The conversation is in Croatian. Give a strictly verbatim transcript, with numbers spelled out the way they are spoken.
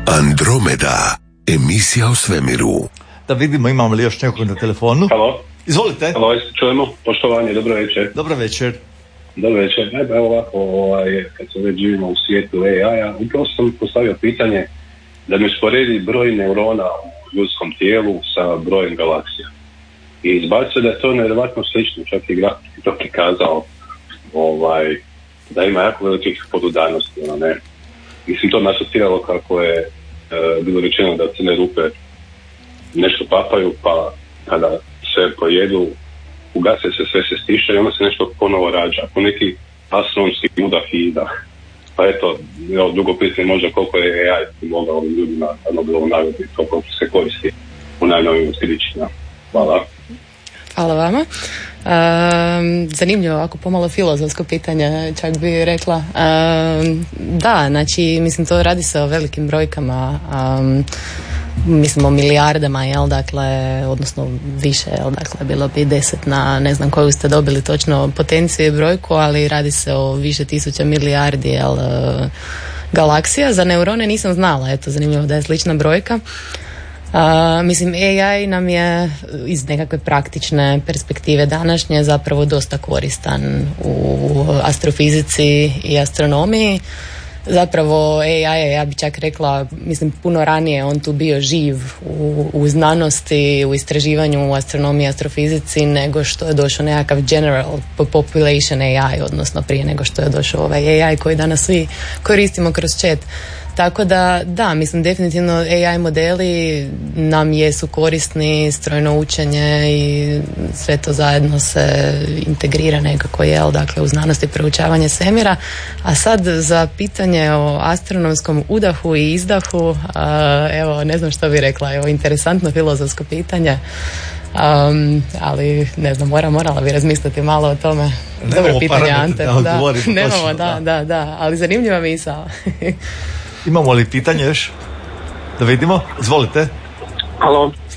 Andromeda, emisija o svemiru. Da vidimo imamo li još nekog na telefonu. Halo. Izvolite. Halo, čujemo. Poštovanje, dobro večer. Dobro večer. Dobro večer. Evo ovako, ovaj, kad se već živimo u svijetu A I-a, upravo sam postavio pitanje da mi usporedi broj neurona u ljudskom tijelu sa brojem galaksija. I izbacio da je to nevjerojatno slično, čak i grafik to prikazao ovaj, da ima jako velikih podudarnosti, ono ne. Mislim, to me asociralo kako je e, bilo rečeno da crne rupe nešto papaju, pa kada sve pojedu, ugase se, sve se stiša i onda se nešto ponovo rađa. Ako neki astronomski udah i idah. Pa eto, evo, dugo pitanje možda koliko je A I mogao ovim ljudima na Nobelovu nagradu i koliko se koristi u najnovijim otkrićima. Hvala. Hvala vama. Um, zanimljivo, ovako pomalo filozofsko pitanje, čak bi rekla. Um, da, znači, mislim, to radi se o velikim brojkama, um, mislim o milijardama, jel, dakle, odnosno više, jel, dakle, bilo bi deset na, ne znam koju ste dobili točno potenciju i brojku, ali radi se o više tisuća milijardi, jel, galaksija. Za neurone nisam znala, eto, zanimljivo da je slična brojka. Uh, mislim, A I nam je iz nekakve praktične perspektive današnje zapravo dosta koristan u astrofizici i astronomiji. Zapravo A I je, ja bi čak rekla, mislim, puno ranije on tu bio živ u, u znanosti, u istraživanju, u astronomiji i astrofizici nego što je došao nekakav general population A I, odnosno prije nego što je došao ovaj A I koji danas svi koristimo kroz chat. Tako da, da, mislim, definitivno A I modeli nam jesu korisni, strojno učenje i sve to zajedno se integrira nekako, jel, dakle, u znanosti proučavanje svemira. A sad za pitanje o astronomskom udahu i izdahu, a, evo, ne znam što bi rekla, evo, interesantno filozofsko pitanje. Um, ali ne znam, mora, morala bi razmisliti malo o tome. Dobro pitanje, Ante. Da, da, nemamo, točno, da, da, da, ali zanimljiva misao. Imamo li pitanje još? Da vidimo. Izvolite. Halo.